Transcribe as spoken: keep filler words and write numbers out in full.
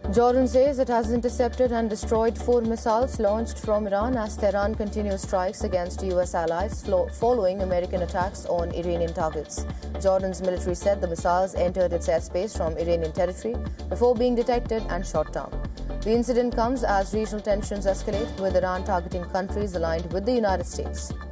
Jordan says it has intercepted and destroyed four missiles launched from Iran as Tehran continues strikes against U S allies following American attacks on Iranian targets. Jordan's military said the missiles entered its airspace from Iranian territory before being detected and shot down. The incident comes as regional tensions escalate, with Iran targeting countries aligned with the United States.